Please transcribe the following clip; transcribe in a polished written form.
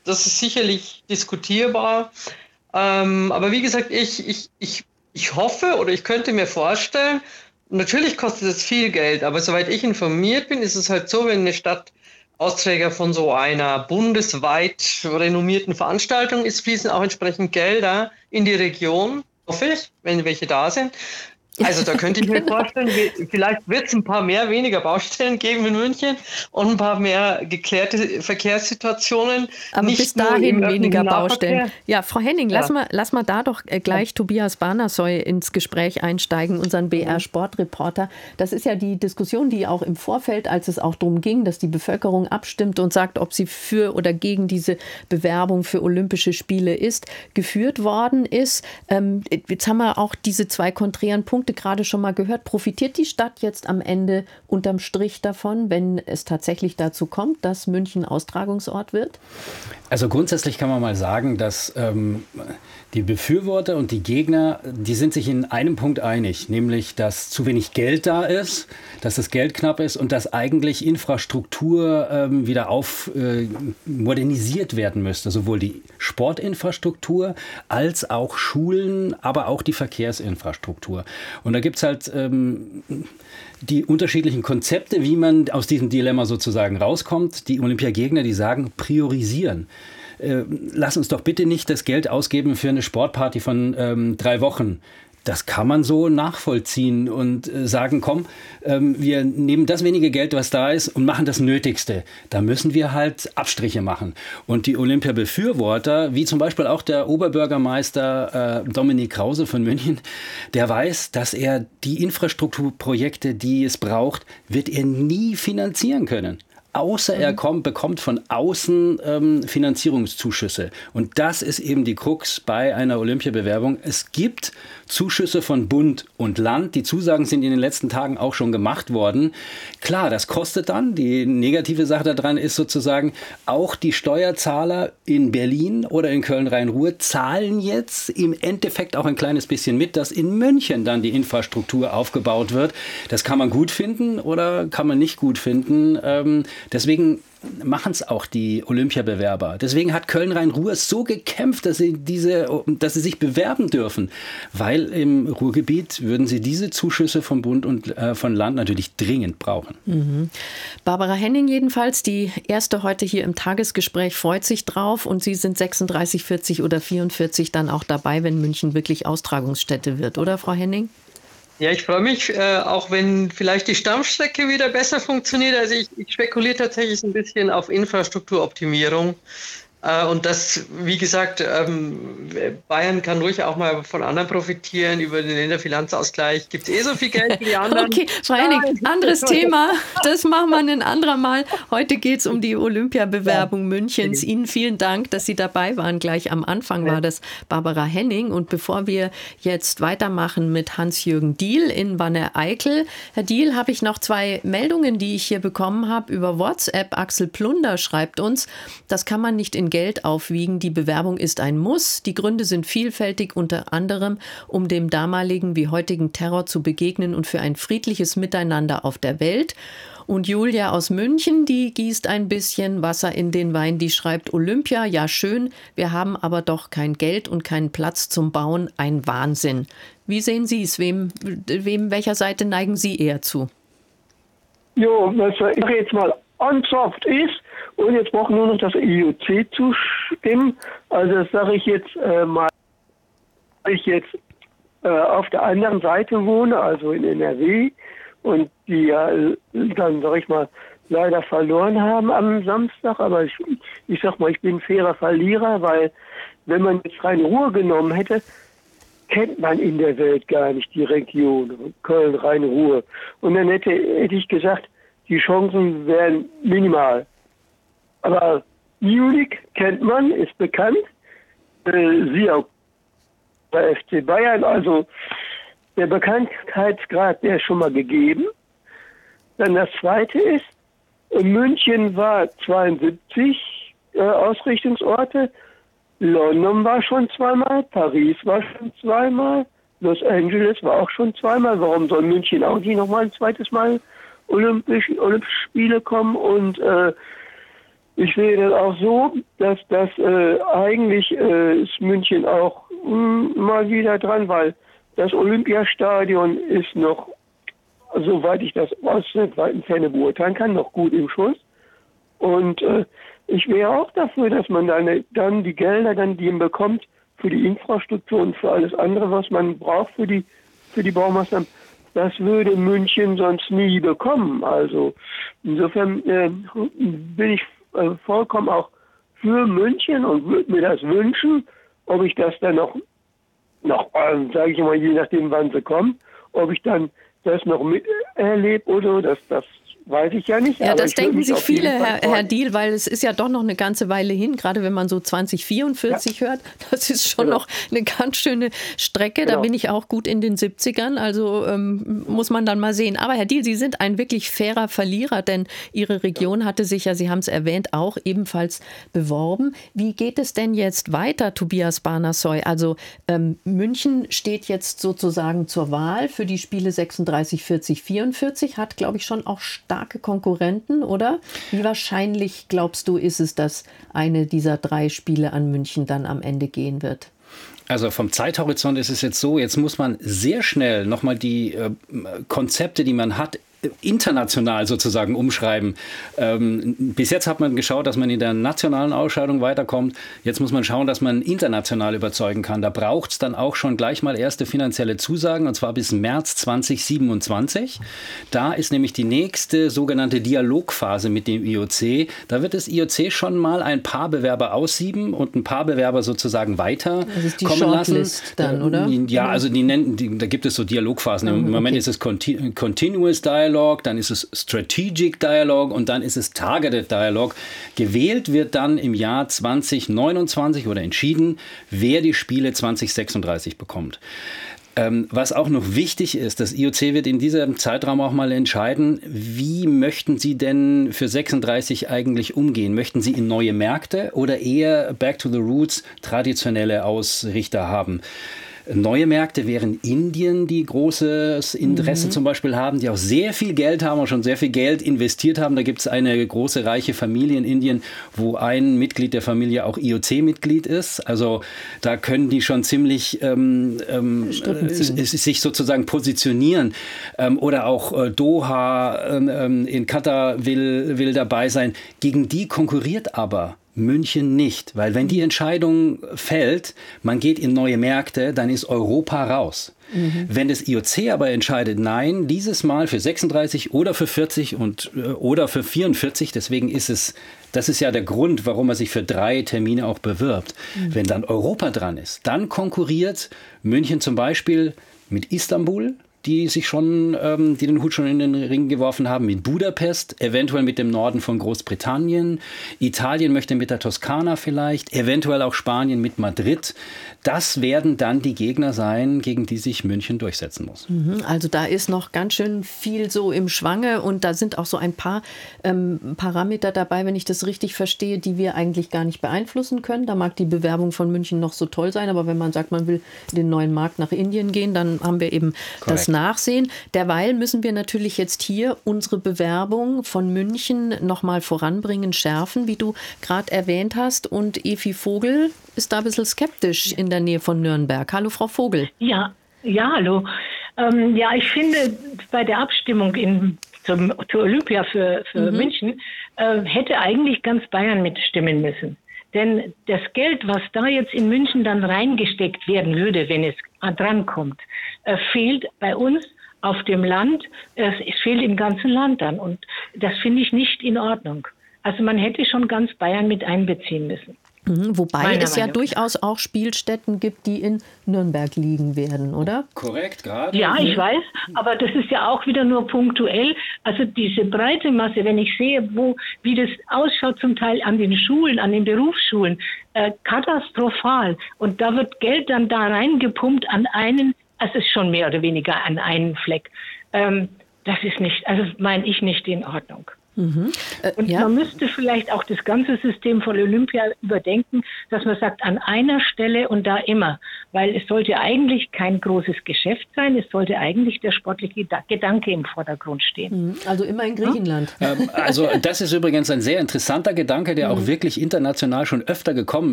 das ist sicherlich diskutierbar. Aber wie gesagt, ich hoffe oder ich könnte mir vorstellen, natürlich kostet es viel Geld, aber soweit ich informiert bin, ist es halt so, wenn eine Stadt Austräger von so einer bundesweit renommierten Veranstaltung ist, fließen auch entsprechend Gelder in die Region, hoffe ich, wenn welche da sind. Also da könnte ich mir Genau. vorstellen, vielleicht wird es ein paar mehr, weniger Baustellen geben in München und ein paar mehr geklärte Verkehrssituationen, Aber bis nicht nur im dahin weniger öffentlichen Baustellen. Nahverkehr. Ja, Frau Henning, Ja, lass mal da doch ja. gleich Tobias Bannersoy ins Gespräch einsteigen, unseren Mhm. BR-Sportreporter. Das ist ja die Diskussion, die auch im Vorfeld, als es auch darum ging, dass die Bevölkerung abstimmt und sagt, ob sie für oder gegen diese Bewerbung für Olympische Spiele ist, geführt worden ist. Jetzt haben wir auch diese zwei konträren Punkte gerade schon mal gehört. Profitiert die Stadt jetzt am Ende unterm Strich davon, wenn es tatsächlich dazu kommt, dass München Austragungsort wird? Also grundsätzlich kann man mal sagen, dass die Befürworter und die Gegner, die sind sich in einem Punkt einig, nämlich, dass zu wenig Geld da ist, dass das Geld knapp ist und dass eigentlich Infrastruktur wieder modernisiert werden müsste. Sowohl die Sportinfrastruktur als auch Schulen, aber auch die Verkehrsinfrastruktur. Und da gibt es halt die unterschiedlichen Konzepte, wie man aus diesem Dilemma sozusagen rauskommt. Die Olympiagegner, die sagen, priorisieren. Lass uns doch bitte nicht das Geld ausgeben für eine Sportparty von 3 Wochen. Das kann man so nachvollziehen und sagen, komm, wir nehmen das wenige Geld, was da ist und machen das Nötigste. Da müssen wir halt Abstriche machen. Und die Olympia-Befürworter, wie zum Beispiel auch der Oberbürgermeister Dominik Krause von München, der weiß, dass er die Infrastrukturprojekte, die es braucht, wird er nie finanzieren können. Außer er bekommt von außen Finanzierungszuschüsse. Und das ist eben die Krux bei einer Olympiabewerbung. Es gibt Zuschüsse von Bund und Land. Die Zusagen sind in den letzten Tagen auch schon gemacht worden. Klar, das kostet dann. Die negative Sache daran ist sozusagen, auch die Steuerzahler in Berlin oder in Köln-Rhein-Ruhr zahlen jetzt im Endeffekt auch ein kleines bisschen mit, dass in München dann die Infrastruktur aufgebaut wird. Das kann man gut finden oder kann man nicht gut finden. Deswegen machen es auch die Olympiabewerber. Deswegen hat Köln-Rhein-Ruhr so gekämpft, dass sie sich bewerben dürfen. Weil im Ruhrgebiet würden sie diese Zuschüsse vom Bund und von Land natürlich dringend brauchen. Mhm. Barbara Henning jedenfalls, die erste heute hier im Tagesgespräch, freut sich drauf. Und Sie sind 36, 40 oder 44 dann auch dabei, wenn München wirklich Austragungsstätte wird, oder Frau Henning? Ja, ich freue mich, auch wenn vielleicht die Stammstrecke wieder besser funktioniert. Also ich spekuliere tatsächlich so ein bisschen auf Infrastrukturoptimierung. Und das, wie gesagt, Bayern kann ruhig auch mal von anderen profitieren. Über den Länderfinanzausgleich gibt es so viel Geld wie die anderen. Okay, Frau Hennig, anderes Thema. Das machen wir ein anderer Mal. Heute geht es um die Olympiabewerbung Münchens. Ihnen vielen Dank, dass Sie dabei waren. Gleich am Anfang war das Barbara Henning. Und bevor wir jetzt weitermachen mit Hans-Jürgen Diehl in Wanne-Eickel. Herr Diehl, habe ich noch 2 Meldungen, die ich hier bekommen habe über WhatsApp. Axel Plunder schreibt uns, das kann man nicht in Geld aufwiegen. Die Bewerbung ist ein Muss. Die Gründe sind vielfältig, unter anderem, um dem damaligen wie heutigen Terror zu begegnen und für ein friedliches Miteinander auf der Welt. Und Julia aus München, die gießt ein bisschen Wasser in den Wein, die schreibt, Olympia, ja schön, wir haben aber doch kein Geld und keinen Platz zum Bauen, ein Wahnsinn. Wie sehen Sie es? Welcher Seite neigen Sie eher zu? Jo, also ich sage jetzt mal, unsoft ist und jetzt braucht nur noch das IOC zustimmen. Also das sage ich jetzt mal, weil ich jetzt auf der anderen Seite wohne, also in NRW, und die ja dann, sag ich mal, leider verloren haben am Samstag. Aber ich sag mal, ich bin ein fairer Verlierer, weil wenn man jetzt Rhein-Ruhr genommen hätte, kennt man in der Welt gar nicht die Region Köln, Rhein-Ruhr. Und dann hätte ich gesagt, die Chancen wären minimal. Aber Munich kennt man, ist bekannt. Sie auch bei FC Bayern, also der Bekanntheitsgrad, der ist schon mal gegeben. Dann das zweite ist, München war 72 Ausrichtungsorte, London war schon zweimal, Paris war schon zweimal, Los Angeles war auch schon zweimal. Warum soll München auch nicht nochmal ein zweites Mal Olympische Spiele kommen? Und ich sehe das auch so, dass das eigentlich ist München auch mal wieder dran, weil das Olympiastadion ist noch, soweit ich das aus der weiten Ferne beurteilen kann, noch gut im Schuss. Und ich wäre auch dafür, dass man dann die Gelder, die man bekommt, für die Infrastruktur und für alles andere, was man braucht für die Baumaßnahmen, das würde München sonst nie bekommen. Also insofern bin ich vollkommen auch für München und würde mir das wünschen, ob ich das dann noch sage ich mal, je nachdem, wann sie kommen, ob ich dann das noch miterlebe oder das weiß ich ja nicht. Ja, aber das denken sich viele, Herr Diehl, weil es ist ja doch noch eine ganze Weile hin, gerade wenn man so 2044 hört. Das ist schon noch eine ganz schöne Strecke. Da bin ich auch gut in den 70ern, also muss man dann mal sehen. Aber Herr Diehl, Sie sind ein wirklich fairer Verlierer, denn Ihre Region hatte sich ja, Sie haben es erwähnt, auch ebenfalls beworben. Wie geht es denn jetzt weiter, Tobias Banassoy? Also München steht jetzt sozusagen zur Wahl für die Spiele 36, 40, 44, hat, glaube ich, schon auch starke Konkurrenten, oder? Wie wahrscheinlich, glaubst du, ist es, dass eine dieser 3 Spiele an München dann am Ende gehen wird? Also vom Zeithorizont ist es jetzt so, jetzt muss man sehr schnell nochmal die Konzepte, die man hat, international sozusagen umschreiben. Bis jetzt hat man geschaut, dass man in der nationalen Ausscheidung weiterkommt. Jetzt muss man schauen, dass man international überzeugen kann. Da braucht es dann auch schon gleich mal erste finanzielle Zusagen, und zwar bis März 2027. Da ist nämlich die nächste sogenannte Dialogphase mit dem IOC. Da wird das IOC schon mal ein paar Bewerber aussieben und ein paar Bewerber sozusagen weiter kommen lassen. Dann, oder? Ja, also da gibt es so Dialogphasen. Im Moment ist es Continuous Dialogue, dann ist es Strategic Dialogue und dann ist es Targeted Dialogue. Gewählt wird dann im Jahr 2029 oder entschieden, wer die Spiele 2036 bekommt. Was auch noch wichtig ist, das IOC wird in diesem Zeitraum auch mal entscheiden, wie möchten Sie denn für 36 eigentlich umgehen? Möchten Sie in neue Märkte oder eher Back to the Roots traditionelle Ausrichter haben? Neue Märkte wären Indien, die großes Interesse zum Beispiel haben, die auch sehr viel Geld haben und schon sehr viel Geld investiert haben. Da gibt es eine große, reiche Familie in Indien, wo ein Mitglied der Familie auch IOC-Mitglied ist. Also da können die schon ziemlich sich sozusagen positionieren. Oder auch Doha in Katar will dabei sein. Gegen die konkurriert aber München nicht, weil wenn die Entscheidung fällt, man geht in neue Märkte, dann ist Europa raus. Wenn das IOC aber entscheidet, nein, dieses Mal für 36 oder für 40 oder für 44, deswegen das ist ja der Grund, warum man sich für 3 Termine auch bewirbt. Wenn dann Europa dran ist, dann konkurriert München zum Beispiel mit Istanbul, die den Hut schon in den Ring geworfen haben, mit Budapest, eventuell mit dem Norden von Großbritannien. Italien möchte mit der Toskana vielleicht, eventuell auch Spanien mit Madrid. Das werden dann die Gegner sein, gegen die sich München durchsetzen muss. Also da ist noch ganz schön viel so im Schwange und da sind auch so ein paar Parameter dabei, wenn ich das richtig verstehe, die wir eigentlich gar nicht beeinflussen können. Da mag die Bewerbung von München noch so toll sein, aber wenn man sagt, man will in den neuen Markt nach Indien gehen, dann haben wir eben das Nachsehen. Derweil müssen wir natürlich jetzt hier unsere Bewerbung von München nochmal voranbringen, schärfen, wie du gerade erwähnt hast. Und Evi Vogel ist da ein bisschen skeptisch in der Nähe von Nürnberg. Hallo, Frau Vogel. Ja, hallo. Ich finde, bei der Abstimmung zur Olympia für München hätte eigentlich ganz Bayern mitstimmen müssen. Denn das Geld, was da jetzt in München dann reingesteckt werden würde, wenn es drankommt, fehlt bei uns auf dem Land, es fehlt im ganzen Land dann. Und das finde ich nicht in Ordnung. Also man hätte schon ganz Bayern mit einbeziehen müssen. Wobei es ja durchaus auch Spielstätten gibt, die in Nürnberg liegen werden, oder? Korrekt, gerade. Ja, ich weiß, aber das ist ja auch wieder nur punktuell. Also diese breite Masse, wenn ich sehe, wie das ausschaut zum Teil an den Schulen, an den Berufsschulen, katastrophal. Und da wird Geld dann da reingepumpt es ist schon mehr oder weniger an einen Fleck. Das ist nicht, also meine ich nicht in Ordnung. Und man müsste vielleicht auch das ganze System von Olympia überdenken, dass man sagt, an einer Stelle und da immer. Weil es sollte eigentlich kein großes Geschäft sein, es sollte eigentlich der sportliche Gedanke im Vordergrund stehen. Also immer in Griechenland. Also das ist übrigens ein sehr interessanter Gedanke, der auch wirklich international schon öfter gekommen